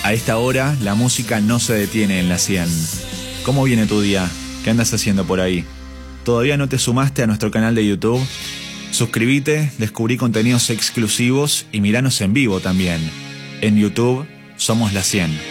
A esta hora, la música no se detiene en la 100. ¿Cómo viene tu día? ¿Qué andas haciendo por ahí? ¿Todavía no te sumaste a nuestro canal de YouTube? Suscríbete, descubrí contenidos exclusivos y miranos en vivo también. En YouTube, somos la 100.